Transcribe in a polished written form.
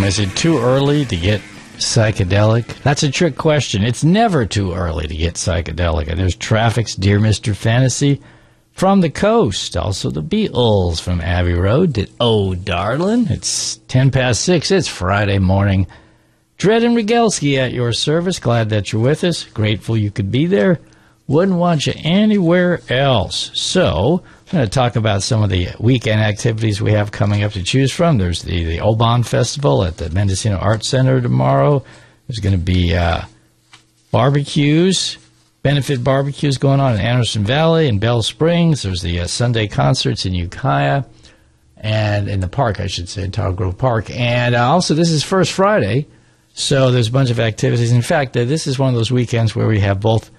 Is it too early to get psychedelic? That's a trick question. It's never too early to get psychedelic. And there's Traffic's Dear Mr. Fantasy from the Coast. Also the Beatles from Abbey Road did Oh Darlin'. It's 10 past 6. It's Friday morning. Dred and Regelski at your service. Glad that you're with us. Grateful you could be there. Wouldn't want you anywhere else. So, I'm going to talk about some of the weekend activities we have coming up to choose from. There's the Oban Festival at the Mendocino Arts Center tomorrow. There's going to be barbecues, benefit barbecues going on in Anderson Valley and Bell Springs. There's the Sunday concerts in Ukiah, and in the park, I should say, Tower Grove Park. And also, this is First Friday, so there's a bunch of activities. In fact, this is one of those weekends where we have both